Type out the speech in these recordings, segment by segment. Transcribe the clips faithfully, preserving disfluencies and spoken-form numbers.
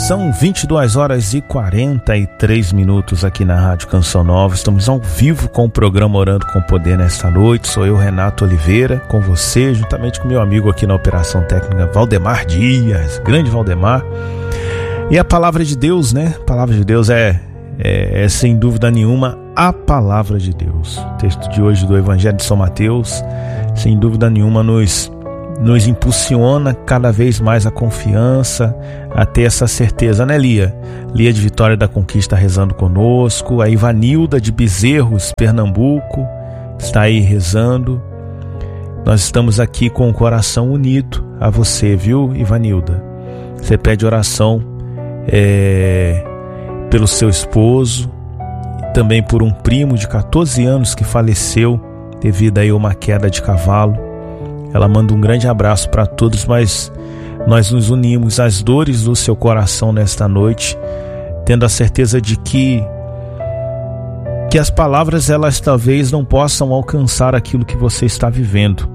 São vinte e duas horas e quarenta e três minutos aqui na Rádio Canção Nova. Estamos ao vivo com o programa Orando com Poder nesta noite. Sou eu, Renato Oliveira, com você, juntamente com meu amigo aqui na Operação Técnica, Valdemar Dias, grande Valdemar. E a palavra de Deus, né? A palavra de Deus é, é, é sem dúvida nenhuma a palavra de Deus. O texto de hoje do Evangelho de São Mateus, sem dúvida nenhuma, nos... nos impulsiona cada vez mais a confiança, a ter essa certeza, né, Lia? Lia de Vitória da Conquista rezando conosco, a Ivanilda de Bezerros, Pernambuco, está aí rezando. Nós estamos aqui com o coração unido a você, viu, Ivanilda? Você pede oração é, pelo seu esposo, também por um primo de catorze anos que faleceu devido a uma queda de cavalo. Ela manda um grande abraço para todos, mas nós nos unimos às dores do seu coração nesta noite, tendo a certeza de que que as palavras, elas talvez não possam alcançar aquilo que você está vivendo,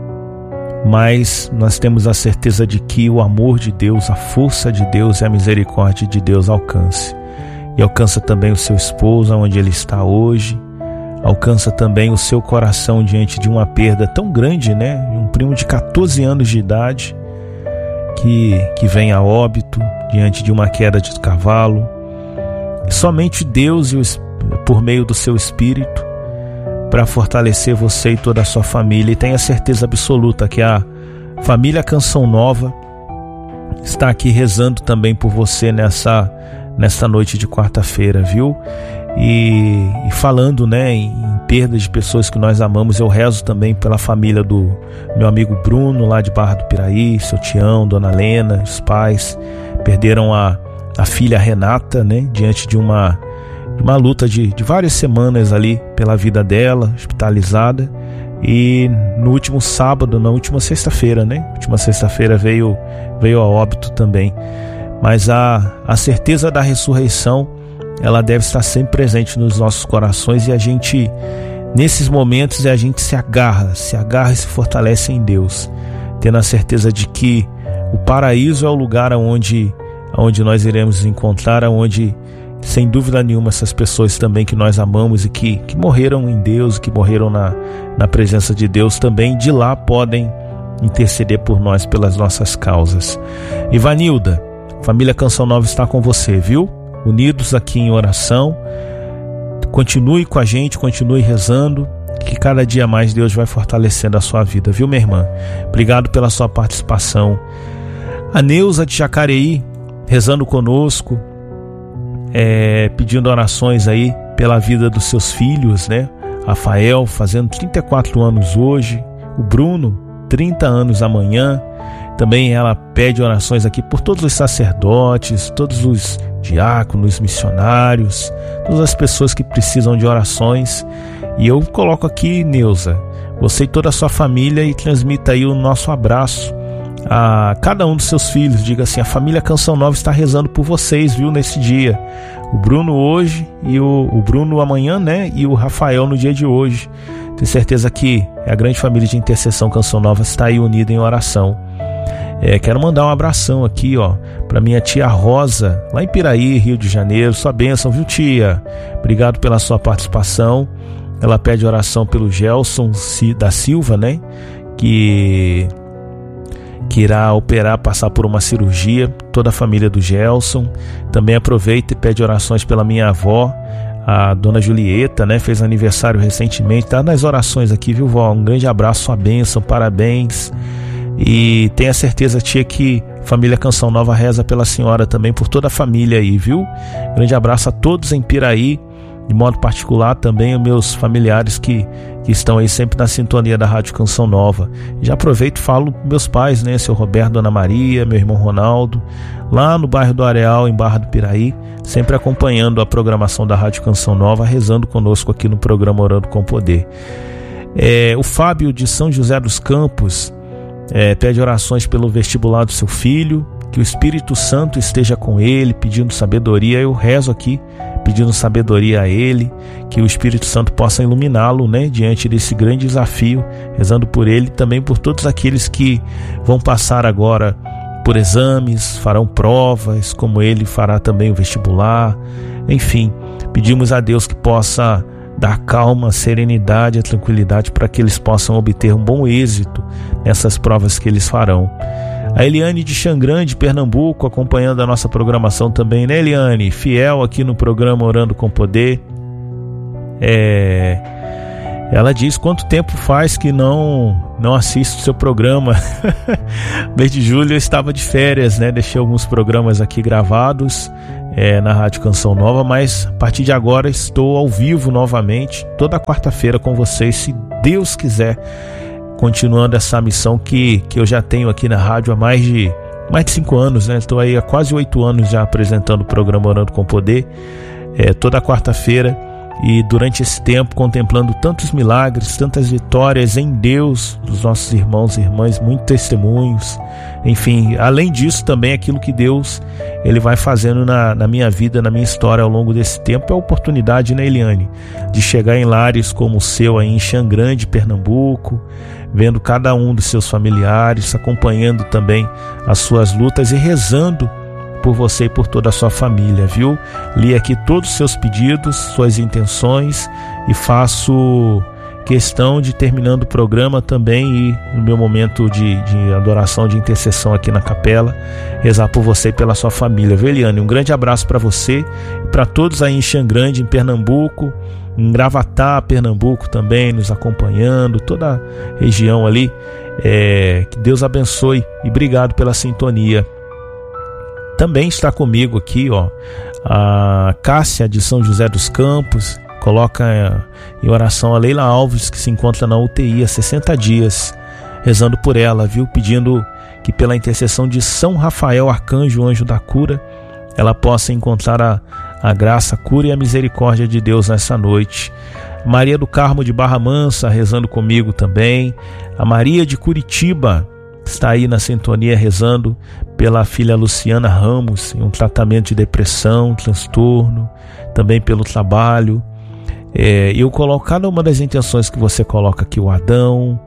mas nós temos a certeza de que o amor de Deus, a força de Deus e a misericórdia de Deus alcance, e alcança também o seu esposo onde ele está hoje. Alcança também o seu coração diante de uma perda tão grande, né? Um primo de catorze anos de idade que, que vem a óbito diante de uma queda de cavalo. E somente Deus, por meio do seu Espírito, para fortalecer você e toda a sua família. E tenha certeza absoluta que a família Canção Nova está aqui rezando também por você nessa, nessa noite de quarta-feira, viu? E, e falando, né, em, em perda de pessoas que nós amamos, eu rezo também pela família do meu amigo Bruno, lá de Barra do Piraí, seu Tião, Dona Lena, os pais perderam a, a filha Renata, né, diante de uma, de uma luta de, de várias semanas ali pela vida dela, hospitalizada. E no último sábado, na última sexta-feira, né, última sexta-feira veio, veio a óbito também. Mas a, a certeza da ressurreição, ela deve estar sempre presente nos nossos corações, e a gente, nesses momentos, a gente se agarra, se agarra e se fortalece em Deus, tendo a certeza de que o paraíso é o lugar onde, onde nós iremos encontrar, onde, sem dúvida nenhuma, essas pessoas também que nós amamos e que, que morreram em Deus, que morreram na, na presença de Deus, também de lá podem interceder por nós, pelas nossas causas. Ivanilda, família Canção Nova está com você, viu? Unidos aqui em oração. Continue com a gente, continue rezando, que cada dia mais Deus vai fortalecendo a sua vida, viu, minha irmã? Obrigado pela sua participação. A Neuza de Jacareí rezando conosco, é, pedindo orações aí pela vida dos seus filhos, né? Rafael fazendo trinta e quatro anos hoje, o Bruno trinta anos amanhã. Também ela pede orações aqui por todos os sacerdotes, todos os diáconos, missionários, todas as pessoas que precisam de orações. E eu coloco aqui, Neuza, você e toda a sua família, e transmita aí o nosso abraço a cada um dos seus filhos. Diga assim: a família Canção Nova está rezando por vocês, viu, nesse dia. O Bruno hoje e o, o Bruno amanhã, né? E o Rafael no dia de hoje. Tenho certeza que a grande família de intercessão Canção Nova está aí unida em oração. É, quero mandar um abração aqui, ó, para minha tia Rosa, lá em Piraí, Rio de Janeiro. Sua bênção, viu, tia? Obrigado pela sua participação. Ela pede oração pelo Gelson da Silva, né? Que, que irá operar, passar por uma cirurgia. Toda a família do Gelson. Também aproveita e pede orações pela minha avó, a dona Julieta, né? Fez aniversário recentemente. Tá nas orações aqui, viu, vó? Um grande abraço, sua bênção, parabéns. E tenha certeza, tia, que a família Canção Nova reza pela senhora também, por toda a família aí, viu? Grande abraço a todos em Piraí, de modo particular também os meus familiares que, que estão aí sempre na sintonia da Rádio Canção Nova. Já aproveito e falo para meus pais, né? Seu Roberto, Dona Maria, meu irmão Ronaldo, lá no bairro do Areal, em Barra do Piraí, sempre acompanhando a programação da Rádio Canção Nova, rezando conosco aqui no programa Orando com Poder. É, o Fábio de São José dos Campos É, pede orações pelo vestibular do seu filho, que o Espírito Santo esteja com ele, pedindo sabedoria. Eu rezo aqui, pedindo sabedoria a ele, que o Espírito Santo possa iluminá-lo, né, diante desse grande desafio, rezando por ele, também por todos aqueles que vão passar agora por exames, farão provas, como ele fará também o vestibular. Enfim, pedimos a Deus que possa dar calma, serenidade e tranquilidade para que eles possam obter um bom êxito nessas provas que eles farão. A Eliane de Xangrande, Pernambuco, acompanhando a nossa programação também, né, Eliane? Fiel aqui no programa Orando com Poder. É... Ela diz: quanto tempo faz que não, não assisto o seu programa? Mês de julho eu estava de férias, né? Deixei alguns programas aqui gravados é, na Rádio Canção Nova, mas a partir de agora estou ao vivo novamente, toda quarta-feira com vocês, se Deus quiser, continuando essa missão que, que eu já tenho aqui na rádio há mais de, mais de cinco anos, né? Estou aí há quase oito anos já apresentando o programa Orando com Poder, é, toda quarta-feira. E durante esse tempo contemplando tantos milagres, tantas vitórias em Deus dos nossos irmãos e irmãs, muitos testemunhos, enfim, além disso também aquilo que Deus ele vai fazendo na, na minha vida, na minha história ao longo desse tempo, é a oportunidade, né, Eliane, de chegar em lares como o seu aí em Xangrande, Pernambuco, vendo cada um dos seus familiares, acompanhando também as suas lutas e rezando por você e por toda a sua família, viu? Li aqui todos os seus pedidos, suas intenções, e faço questão de, terminando o programa também, e no meu momento de, de adoração, de intercessão aqui na capela, rezar por você e pela sua família, viu, Eliane? Um grande abraço para você e para todos aí em Xangrande, em Pernambuco, em Gravatá, Pernambuco também, nos acompanhando, toda a região ali, é, que Deus abençoe e obrigado pela sintonia. Também está comigo aqui, ó, a Cássia de São José dos Campos, coloca em oração a Leila Alves, que se encontra na U T I há sessenta dias, rezando por ela, viu? Pedindo que pela intercessão de São Rafael, arcanjo, anjo da cura, ela possa encontrar a, a graça, a cura e a misericórdia de Deus nessa noite. Maria do Carmo de Barra Mansa, rezando comigo também. A Maria de Curitiba está aí na sintonia, rezando pela filha Luciana Ramos, em um tratamento de depressão, transtorno, também pelo trabalho. É, eu coloco cada uma das intenções que você coloca aqui, o Adão,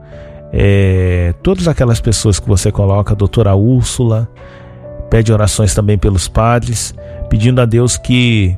é, todas aquelas pessoas que você coloca, a doutora Úrsula, pede orações também pelos padres, pedindo a Deus que,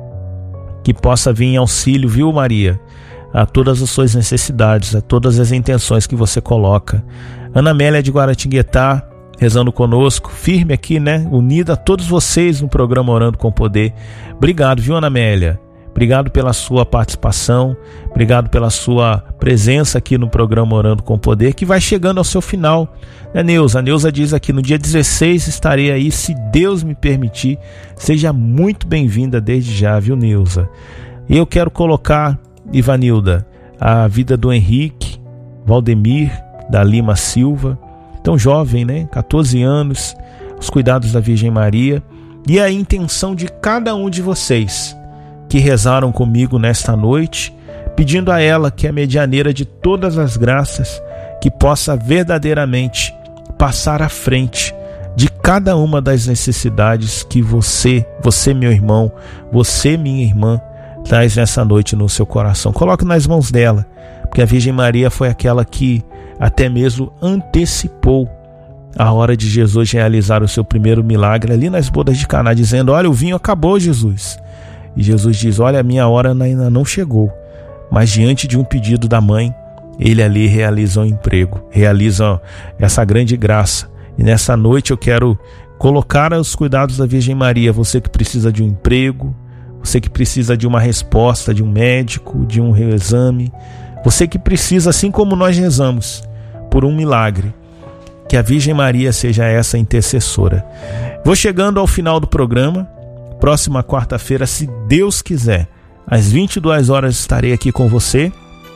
que possa vir em auxílio, viu, Maria, a todas as suas necessidades, a todas as intenções que você coloca. Ana Amélia de Guaratinguetá, rezando conosco, firme aqui, né? Unida a todos vocês no programa Orando com Poder. Obrigado, viu, Ana Amélia? Obrigado pela sua participação, obrigado pela sua presença aqui no programa Orando com Poder, que vai chegando ao seu final, né, Neuza? A Neuza diz aqui: no dia dezesseis estarei aí, se Deus me permitir. Seja muito bem-vinda desde já, viu, Neuza? E eu quero colocar, Ivanilda, a vida do Henrique Valdemir da Lima Silva, tão jovem, né? catorze anos, os cuidados da Virgem Maria, e a intenção de cada um de vocês que rezaram comigo nesta noite, pedindo a ela, que é a medianeira de todas as graças, que possa verdadeiramente passar à frente de cada uma das necessidades que você, você meu irmão, você minha irmã, traz nessa noite no seu coração. Coloque nas mãos dela, porque a Virgem Maria foi aquela que até mesmo antecipou a hora de Jesus realizar o seu primeiro milagre ali nas bodas de Caná, dizendo: olha, o vinho acabou, Jesus. E Jesus diz: olha, a minha hora ainda não chegou. Mas diante de um pedido da mãe, ele ali realiza um emprego, realiza essa grande graça. E nessa noite eu quero colocar aos cuidados da Virgem Maria, você que precisa de um emprego, você que precisa de uma resposta de um médico, de um exame, você que precisa, assim como nós rezamos, por um milagre, que a Virgem Maria seja essa intercessora. Vou chegando ao final do programa. Próxima quarta-feira, se Deus quiser, às vinte e duas horas estarei aqui com você,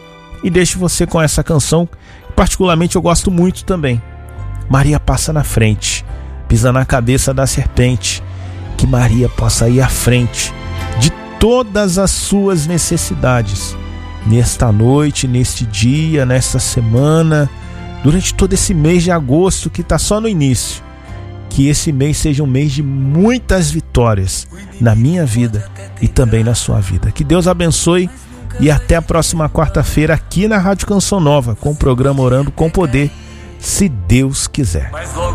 e deixo você com essa canção que particularmente eu gosto muito também. Maria passa na frente, pisa na cabeça da serpente. Que Maria possa ir à frente de todas as suas necessidades, nesta noite, neste dia, nesta semana, durante todo esse mês de agosto que está só no início. Que esse mês seja um mês de muitas vitórias na minha vida e também na sua vida. Que Deus abençoe e até a próxima quarta-feira aqui na Rádio Canção Nova, com o programa Orando com Poder, se Deus quiser.